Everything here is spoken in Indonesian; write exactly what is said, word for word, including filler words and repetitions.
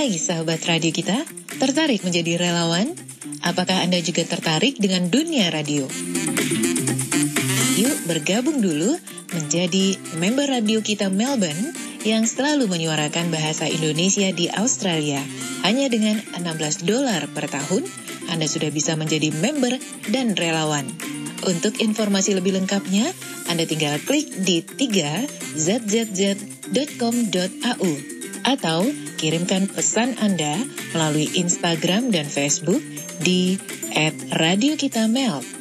Hai sahabat radio kita, tertarik menjadi relawan? Apakah Anda juga tertarik dengan dunia radio? Yuk bergabung dulu menjadi member radio kita Melbourne yang selalu menyuarakan bahasa Indonesia di Australia. Hanya dengan enam belas dolar per tahun, Anda sudah bisa menjadi member dan relawan. Untuk informasi lebih lengkapnya, Anda tinggal klik di tiga z z z dot com dot a u atau kirimkan pesan Anda melalui Instagram dan Facebook di et radio kita mel.